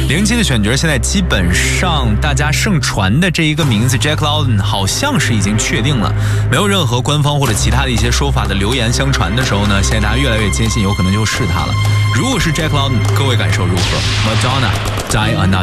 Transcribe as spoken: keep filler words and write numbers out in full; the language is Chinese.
零七的选角现在基本上大家盛传的这一个名字 Jack London 好像是已经确定了，没有任何官方或者其他的一些说法的流言相传的时候呢，现在大家越来越坚信有可能就是他了。如果是 Jack London， 各位感受如何？ Madonna Die Another